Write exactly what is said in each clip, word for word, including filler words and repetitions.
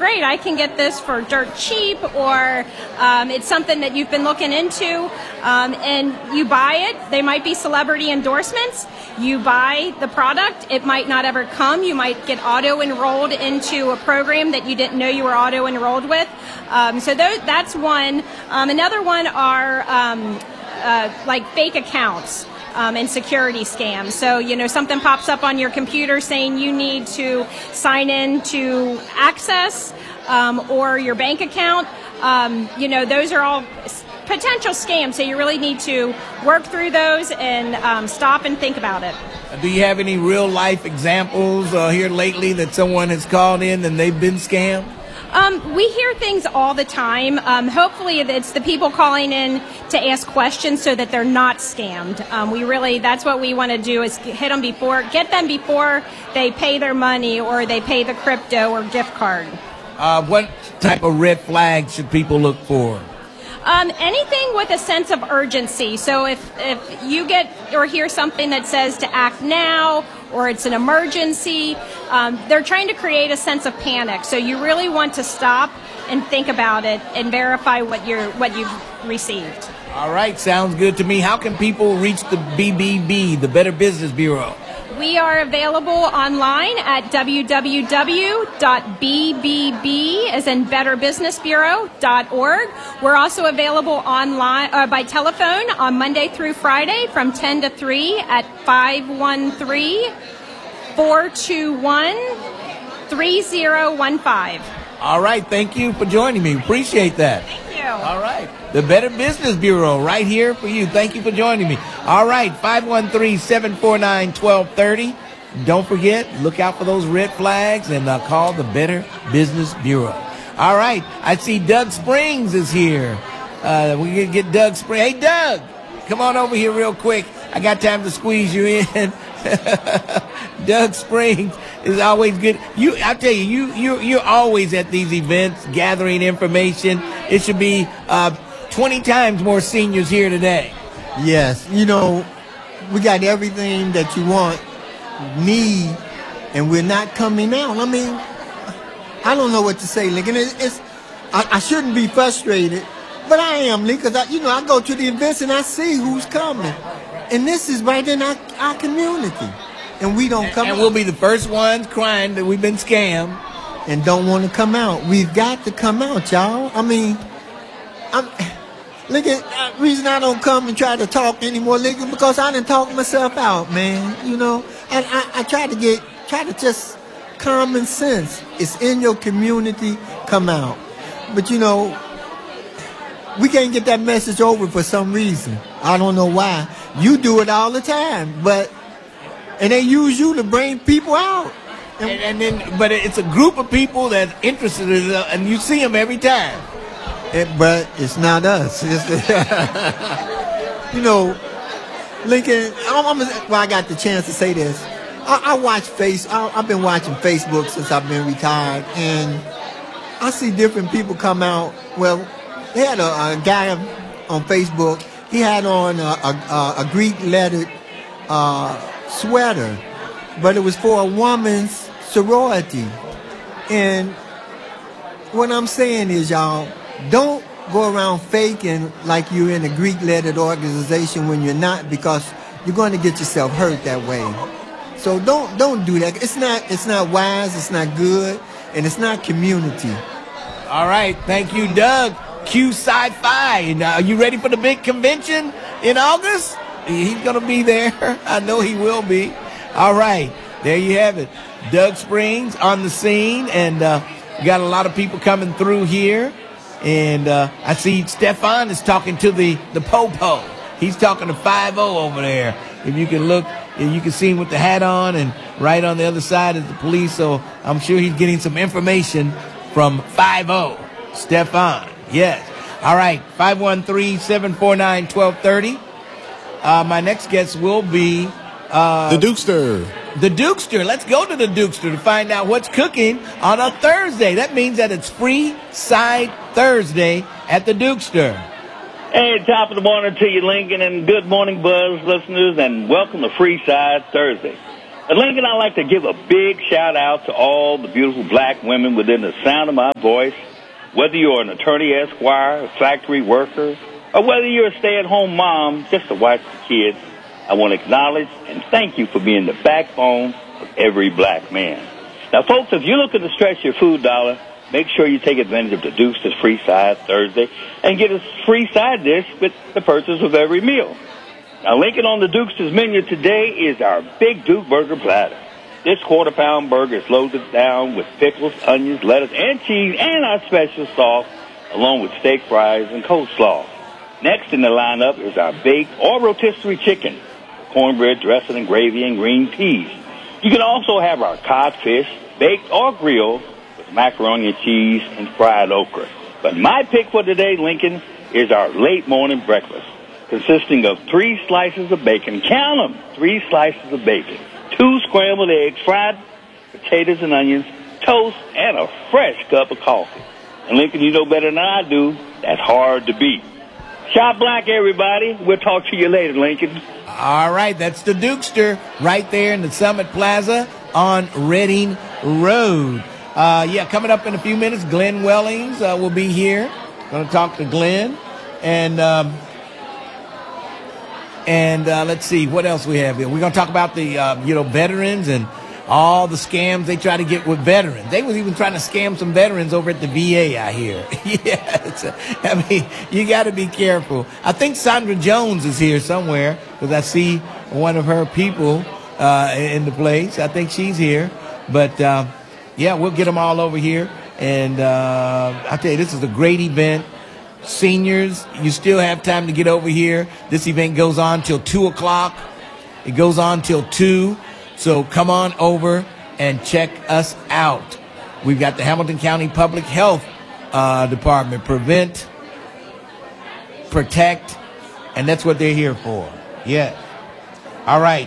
great, I can get this for dirt cheap, or um, it's something that you've been looking into, um, and you buy it. They might be celebrity endorsements. You buy the product, it might not ever come. You might get auto-enrolled into a program that you didn't know you were auto-enrolled with. Um, so those, that's one. Um, another one are um, uh, like fake accounts. Um, and security scams. So, you know, something pops up on your computer saying you need to sign in to Access um, or your bank account. Um, you know, those are all potential scams. So you really need to work through those and um, stop and think about it. Do you have any real life examples uh, here lately that someone has called in and they've been scammed? Um, we hear things all the time. Um, hopefully it's the people calling in to ask questions so that they're not scammed. Um, we really, that's what we want to do, is hit them before, get them before they pay their money or they pay the crypto or gift card. Uh, what type of red flags should people look for? Um, anything with a sense of urgency. So if, if you get or hear something that says to act now, or it's an emergency, um, they're trying to create a sense of panic. So you really want to stop and think about it and verify what you're what you've received. All right, sounds good to me. How can people reach the B B B, the Better Business Bureau? We are available online at w w w dot b b b, as in better business bureau dot org. We're also available online uh, by telephone on Monday through Friday from ten to three at five one three, four two one, three zero one five. All right, thank you for joining me. Appreciate that. Thank you. All right. The Better Business Bureau right here for you. Thank you for joining me. All right, five one three, seven four nine, one two three zero. Don't forget, look out for those red flags and uh, call the Better Business Bureau. All right, I see Doug Springs is here. Uh, we can get Doug Springs. Hey, Doug, come on over here real quick. I got time to squeeze you in. Doug Springs is always good. You, I tell you, you, you, you're always at these events gathering information. It should be uh, twenty times more seniors here today. Yes, you know, we got everything that you want, need, and we're not coming out. I mean, I don't know what to say, Lincoln. It's, it's I, I shouldn't be frustrated, but I am, Lincoln, because, you know, I go to the events and I see who's coming. And this is right in our, our community. And we don't come and, and out. we'll be the first ones crying that we've been scammed. And don't want to come out. We've got to come out, y'all. I mean, I'm, Lincoln, the reason I don't come and try to talk anymore, Lincoln, because I done talked myself out, man. You know, and I, I try to get, try to just common sense. It's in your community, come out. But, you know, we can't get that message over for some reason. I don't know why. You do it all the time, but, and they use you to bring people out. And, and then, but it's a group of people that's interested in it, and you see them every time. It, but it's not us. It's you know, Lincoln, I'm, I'm, well, I got the chance to say this. I, I watch face. I, I've been watching Facebook since I've been retired, and I see different people come out. Well, they had a, a guy on Facebook. He had on a, a, a Greek lettered uh, sweater, but it was for a woman's sorority. And what I'm saying is, y'all, don't go around faking like you're in a Greek lettered organization when you're not, because you're going to get yourself hurt that way. So don't don't do that. It's not it's not wise. It's not good, and it's not community. All right, thank you, Doug. Q Sci-Fi. Now, are you ready for the big convention in August? He's going to be there. I know he will be. All right, there you have it. Doug Springs on the scene, and uh, we got a lot of people coming through here. And uh, I see Stefan is talking to the, the Popo. He's talking to five oh over there. If you can look, you can see him with the hat on, and right on the other side is the police. So I'm sure he's getting some information from five oh. Stefan, yes. All right, five one three, seven four nine, one two three zero. Uh, my next guest will be... Uh, the Dukester. The Dukester. Let's go to the Dukester to find out what's cooking on a Thursday. That means that it's Free Side Thursday at the Dukester. Hey, top of the morning to you, Lincoln, and good morning, Buzz listeners, and welcome to Free Side Thursday. At Lincoln, I'd like to give a big shout-out to all the beautiful black women within the sound of my voice, whether you're an attorney, esquire, a factory worker, or whether you're a stay-at-home mom just to watch the kids. I want to acknowledge and thank you for being the backbone of every black man. Now, folks, if you're looking to stretch your food dollar, make sure you take advantage of the Duke's Free Side Thursday and get a free side dish with the purchase of every meal. Now, Lincoln, on the Duke's menu today is our Big Duke Burger Platter. This quarter-pound burger is loaded down with pickles, onions, lettuce, and cheese, and our special sauce, along with steak fries and coleslaw. Next in the lineup is our baked or rotisserie chicken, cornbread dressing and gravy and green peas. You can also have our codfish, baked or grilled, with macaroni and cheese and fried okra. But my pick for today, Lincoln, is our late morning breakfast, consisting of three slices of bacon. Count them, three slices of bacon, two scrambled eggs, fried potatoes and onions, toast, and a fresh cup of coffee. And Lincoln, you know better than I do, that's hard to beat. Shop black, everybody. We'll talk to you later, Lincoln. All right, that's the Dukester right there in the Summit Plaza on Reading Road. Uh, yeah, coming up in a few minutes, Glenn Wellings uh, will be here. Going to talk to Glenn. And um, and uh, let's see, what else we have here. We're going to talk about the, uh, you know, veterans and all the scams they try to get with veterans. They was even trying to scam some veterans over at the V A, I hear. yeah, it's a, I mean, you got to be careful. I think Sandra Jones is here somewhere because I see one of her people uh, in the place. I think she's here. But, uh, yeah, we'll get them all over here. And uh, I tell you, this is a great event. Seniors, you still have time to get over here. This event goes on till two o'clock. It goes on till two. So come on over and check us out. We've got the Hamilton County Public Health uh, Department. Prevent, protect, and that's what they're here for. Yeah. All right.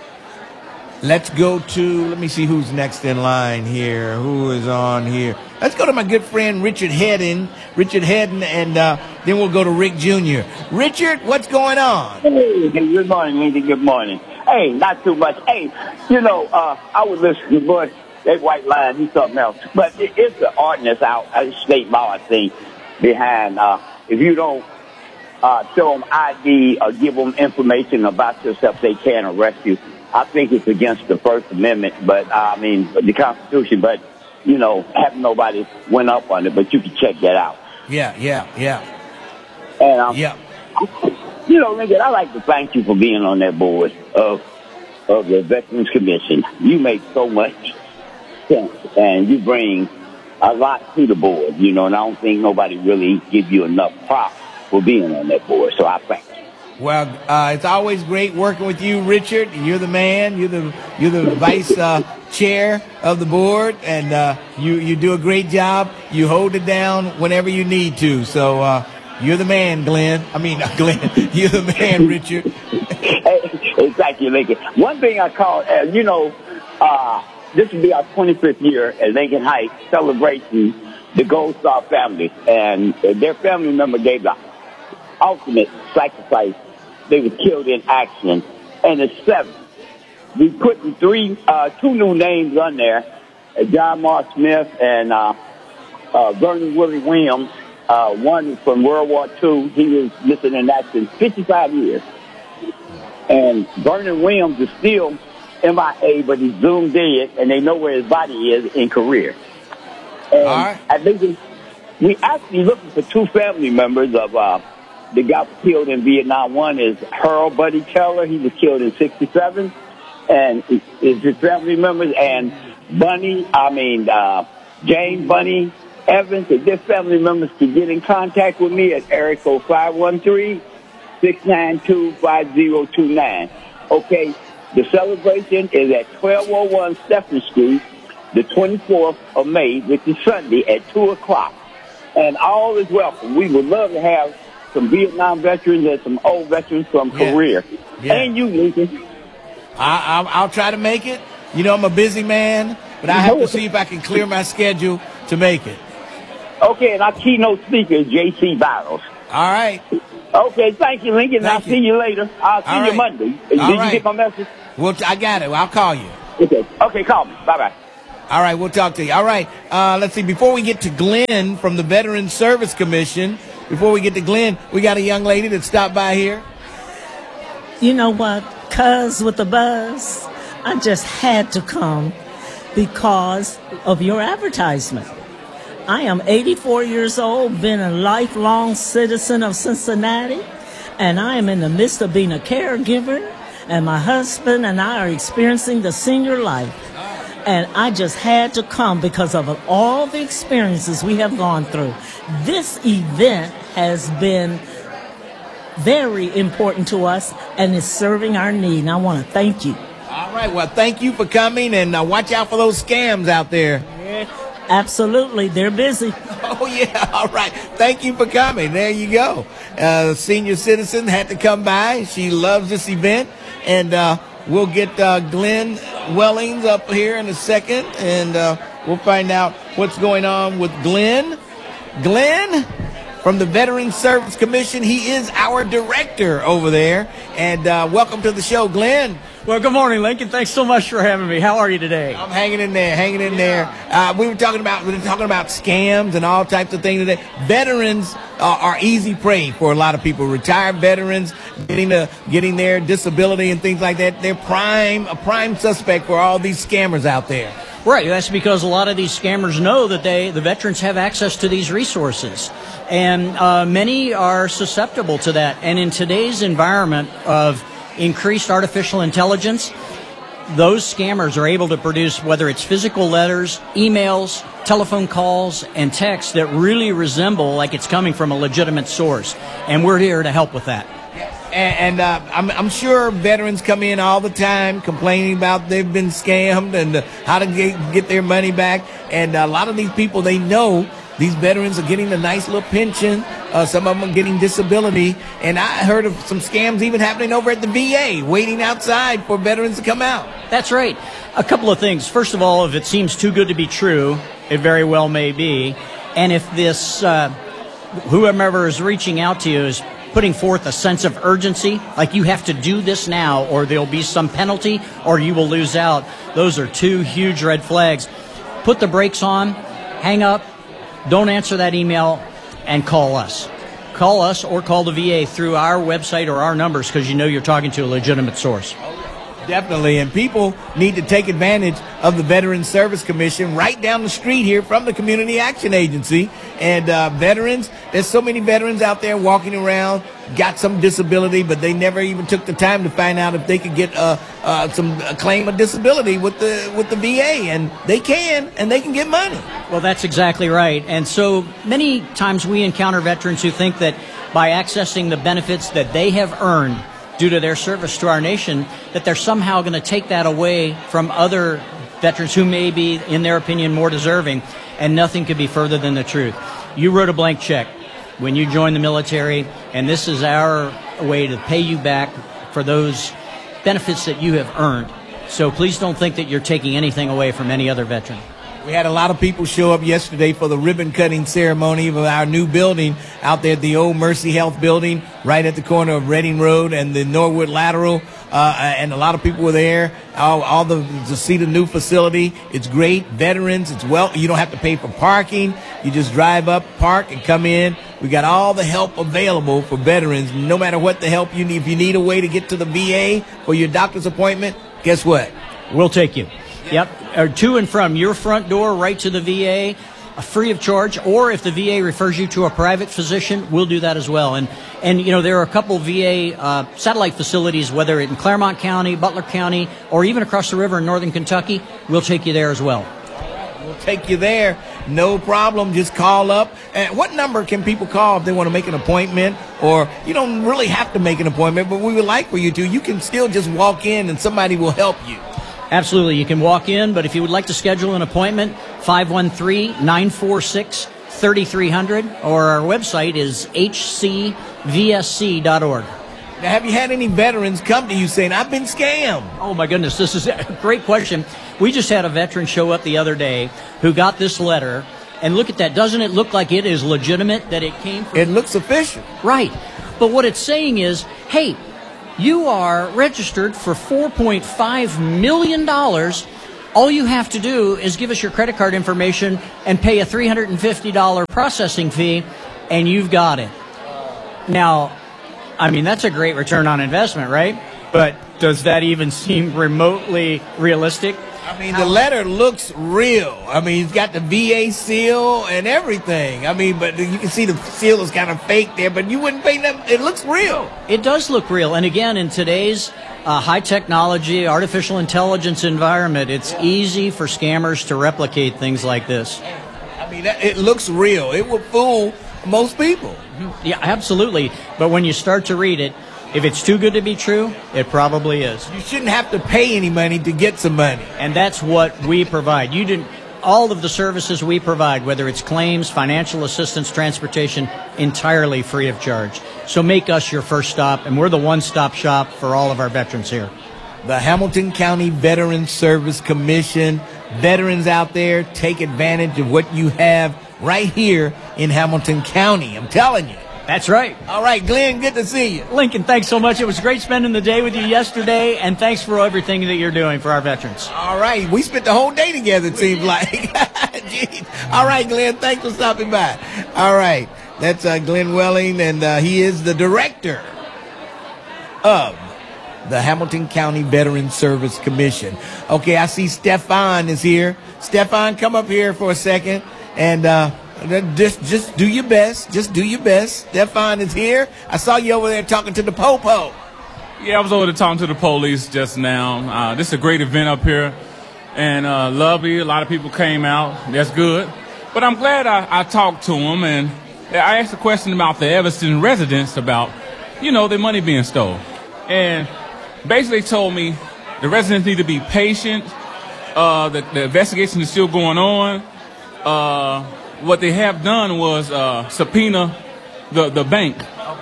Let's go to, let me see who's next in line here. Who is on here? Let's go to my good friend Richard Hedden. Richard Hedden, and uh, then we'll go to Rick Junior Richard, what's going on? Hey, good morning, Lincoln. Good morning. Hey, not too much. Hey, you know, uh, I was listening to Bush, that white line, he's something else. But it, it's the ordinance out, uh, state law, I think, behind, uh, if you don't uh, show them I D or give them information about yourself, they can arrest you. I think it's against the First Amendment, but, uh, I mean, the Constitution, but, you know, having nobody went up on it, but you can check that out. Yeah, yeah, yeah. And, um, yeah. You know, Lincoln, I'd like to thank you for being on that board of of the Veterans Commission. You make so much sense, and you bring a lot to the board, you know, and I don't think nobody really gives you enough props for being on that board, so I thank you. Well, uh, it's always great working with you, Richard. You're the man. You're the you're the vice uh, chair of the board, and uh, you you do a great job. You hold it down whenever you need to. So uh, you're the man, Glenn. I mean, uh, Glenn. You're the man, Richard. Hey, thank you, Lincoln. One thing I call, uh, you know, uh, this will be our twenty-fifth year at Lincoln Heights celebrating the Gold Star family, and their family member gave the ultimate sacrifice. They were killed in action, and it's seven. We put three, uh, two new names on there: uh, John Mark Smith and uh, uh, Vernon Willie Williams. Uh, one is from World War Two. He was missing in action fifty-five years, and Vernon Williams is still M I A, but he's zoomed dead, and they know where his body is in Korea. And all right. I think we actually looking for two family members of. Uh, The guy killed in Vietnam. One is Harold Buddy Keller. He was killed in sixty-seven. And is his family members. And Bunny, I mean, uh, James Bunny Evans, if their family members can get in contact with me at area code five one three, six nine two, five zero two nine. Okay, the celebration is at twelve oh one Stephen Street, the twenty-fourth of May, which is Sunday at two o'clock. And all is welcome. We would love to have some Vietnam veterans and some old veterans from Yeah. Korea. Yeah. And you, Lincoln. I, I'll, I'll try to make it. You know, I'm a busy man, but I have to see if I can clear my schedule to make it. Okay, and our keynote speaker is J C Barrows. All right. Okay, thank you, Lincoln. Thank I'll you. see you later. I'll see All you right. Monday. All Did right. you get my message? Well, I got it. I'll call you. Okay. Okay, call me. Bye-bye. All right, we'll talk to you. All right, uh, let's see. Before we get to Glenn from the Veterans Service Commission, before we get to Glenn, we got a young lady that stopped by here. You know what, Cuz with the buzz, I just had to come because of your advertisement. I am eighty-four years old, been a lifelong citizen of Cincinnati, and I am in the midst of being a caregiver, and my husband and I are experiencing the senior life. And I just had to come because of all the experiences we have gone through. This event has been very important to us and is serving our need. And I want to thank you. All right. Well, thank you for coming, and uh, watch out for those scams out there. Yeah, absolutely. They're busy. Oh, yeah. All right. Thank you for coming. There you go. Uh, senior citizen had to come by. She loves this event. And uh, we'll get uh, Glenn Wellings up here in a second, and uh, we'll find out what's going on with Glenn. Glenn from the Veterans Service Commission. He is our director over there. And uh, welcome to the show, Glenn. Well, good morning, Lincoln. Thanks so much for having me. How are you today? I'm hanging in there, hanging in there. Uh, we were talking about we were talking about scams and all types of things today. Veterans uh, are easy prey for a lot of people. Retired veterans getting the getting their disability and things like that. They're prime a prime suspect for all these scammers out there. Right. That's because a lot of these scammers know that they the veterans have access to these resources, and uh, many are susceptible to that. And in today's environment of increased artificial intelligence, those scammers are able to produce, whether it's physical letters, emails, telephone calls, and texts that really resemble like it's coming from a legitimate source. And we're here to help with that. And, and uh, I'm, I'm sure veterans come in all the time complaining about they've been scammed and uh, how to get, get their money back. And a lot of these people, they know these veterans are getting a nice little pension. Uh, some of them are getting disability. And I heard of some scams even happening over at the V A, waiting outside for veterans to come out. That's right. A couple of things. First of all, if it seems too good to be true, it very well may be. And if this, uh, whoever is reaching out to you is putting forth a sense of urgency, like you have to do this now or there'll be some penalty or you will lose out, those are two huge red flags. Put the brakes on, hang up, don't answer that email, and call us. Call us or call the V A through our website or our numbers because you know you're talking to a legitimate source. Definitely, and people need to take advantage of the Veterans Service Commission right down the street here from the Community Action Agency. And uh, veterans, there's so many veterans out there walking around, got some disability, but they never even took the time to find out if they could get uh, uh, some a claim of disability with the with the V A, and they can, and they can get money. Well, that's exactly right. And so many times we encounter veterans who think that by accessing the benefits that they have earned due to their service to our nation, that they're somehow going to take that away from other veterans who may be, in their opinion, more deserving, and nothing could be further than the truth. You wrote a blank check when you joined the military, and this is our way to pay you back for those benefits that you have earned. So please don't think that you're taking anything away from any other veteran. We had a lot of people show up yesterday for the ribbon cutting ceremony of our new building out there at the old Mercy Health building, right at the corner of Reading Road and the Norwood Lateral. Uh, and a lot of people were there. All, all the to see the new facility. It's great. Veterans. It's well. You don't have to pay for parking. You just drive up, park, and come in. We got all the help available for veterans. No matter what the help you need. If you need a way to get to the V A for your doctor's appointment, guess what? We'll take you. Yep, or to and from your front door right to the V A, uh, free of charge. Or if the V A refers you to a private physician, we'll do that as well. And, and you know, there are a couple V A uh, satellite facilities, whether in Claremont County, Butler County, or even across the river in northern Kentucky. We'll take you there as well. We'll take you there. No problem. Just call up. And what number can people call if they want to make an appointment? Or you don't really have to make an appointment, but we would like for you to. You can still just walk in and somebody will help you. Absolutely. You can walk in, but if you would like to schedule an appointment, five one three, nine four six, three three zero zero, or our website is h c v s c dot org. Now, have you had any veterans come to you saying, I've been scammed? Oh, my goodness. This is a great question. We just had a veteran show up the other day who got this letter, and look at that. Doesn't it look like it is legitimate, that it came from... It looks official. Right. But what it's saying is, hey, you are registered for four point five million dollars. All you have to do is give us your credit card information and pay a three hundred fifty dollars processing fee, and you've got it. Now, I mean, that's a great return on investment, right? But does that even seem remotely realistic? I mean, the letter looks real. I mean, it's got the V A seal and everything. I mean, but you can see the seal is kind of fake there, but you wouldn't pay them. It looks real. It does look real. And again, in today's uh, high technology, artificial intelligence environment, it's easy for scammers to replicate things like this. I mean, it looks real. It would fool most people. Yeah, absolutely. But when you start to read it, if it's too good to be true, it probably is. You shouldn't have to pay any money to get some money. And that's what we provide. You didn't, all of the services we provide, whether it's claims, financial assistance, transportation, entirely free of charge. So make us your first stop, and we're the one-stop shop for all of our veterans here. The Hamilton County Veterans Service Commission. Veterans out there, take advantage of what you have right here in Hamilton County. I'm telling you. That's right. All right, Glenn, good to see you. Lincoln, thanks so much. It was great spending the day with you yesterday, and thanks for everything that you're doing for our veterans. All right, we spent the whole day together, it seems like. Jeez. All right, Glenn, thanks for stopping by. All right, that's uh, Glenn Welling, and uh, he is the director of the Hamilton County Veterans Service Commission. Okay, I see Stefan is here. Stefan, come up here for a second, and uh, Just just do your best. Just do your best. Stefan is here. I saw you over there talking to the Popo. Yeah, I was over there talking to the police just now. Uh, this is a great event up here, and uh, lovely. A lot of people came out. That's good. But I'm glad I, I talked to them, and I asked a question about the Evanston residents about, you know, their money being stolen. And basically told me the residents need to be patient. Uh, the, the investigation is still going on. Uh, What they have done was uh, subpoena the, the bank.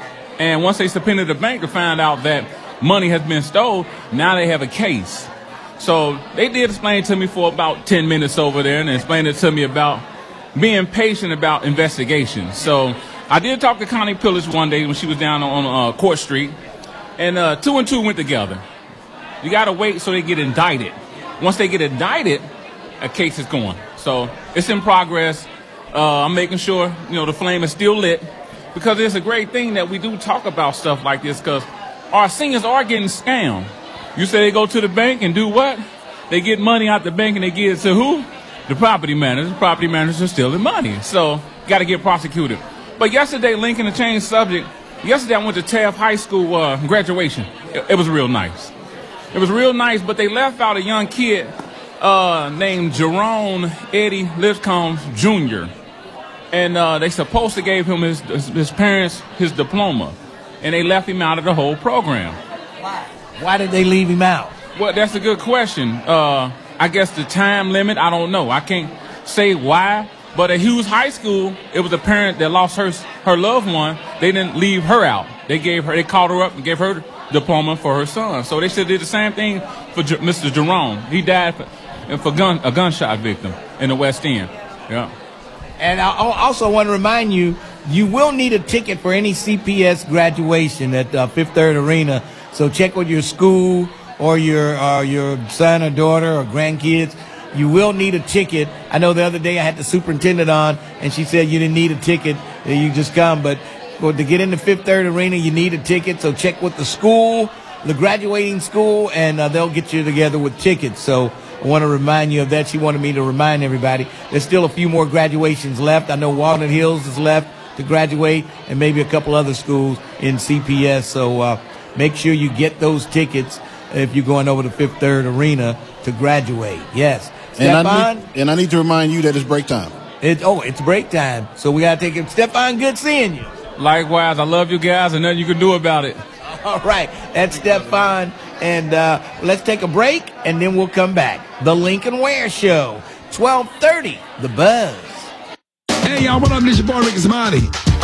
And once they subpoenaed the bank to find out that money has been stolen, now they have a case. So they did explain to me for about ten minutes over there and explained it to me about being patient about investigations. So I did talk to Connie Pillage one day when she was down on uh, Court Street. And uh, two and two went together. You got to wait so they get indicted. Once they get indicted, a case is going. So it's in progress. Uh, I'm making sure, you know, the flame is still lit, because it's a great thing that we do talk about stuff like this, because our seniors are getting scammed. You say they go to the bank and do what? They get money out the bank and they give it to who? The property manager. The property managers are stealing money. So, got to get prosecuted. But yesterday, Lincoln, to change subject, yesterday I went to Taft High School uh, graduation. It, it was real nice. It was real nice, but they left out a young kid uh, named Jerome Eddie Lipscomb Junior And uh, they supposed to gave him his, his his parents his diploma, and they left him out of the whole program. Why? Why did they leave him out? Well, that's a good question. Uh, I guess the time limit. I don't know. I can't say why. But at Hughes High School, it was a parent that lost her her loved one. They didn't leave her out. They gave her. They called her up and gave her the diploma for her son. So they should have did the same thing for J- Mister Jerome. He died for, for gun, a gunshot victim in the West End. Yeah. And I also want to remind you, you will need a ticket for any C P S graduation at uh, Fifth Third Arena. So check with your school or your uh, your son or daughter or grandkids. You will need a ticket. I know the other day I had the superintendent on, and she said you didn't need a ticket. You just come. But for, to get into Fifth Third Arena, you need a ticket. So check with the school, the graduating school, and uh, they'll get you together with tickets. So I want to remind you of that. She wanted me to remind everybody. There's still a few more graduations left. I know Walnut Hills is left to graduate, and maybe a couple other schools in C P S. So uh, make sure you get those tickets if you're going over to Fifth Third Arena to graduate. Yes. And I, need, and I need to remind you that it's break time. It, oh, it's break time. So we got to take it. Stefan, good seeing you. Likewise. I love you guys, and nothing you can do about it. All right. That's Stefan. And uh, let's take a break, and then we'll come back. The Lincoln Ware Show, twelve thirty, The Buzz. Hey, y'all, what up? This your boy, Ricky Smiley.